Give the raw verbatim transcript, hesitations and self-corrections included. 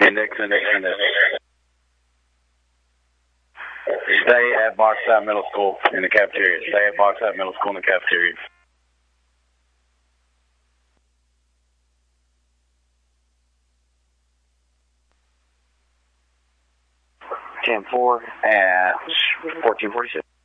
Index, index, index. Stay at Boxside Middle School in the cafeteria. Stay at Boxside Middle School in the cafeteria. ten four at fourteen forty-six.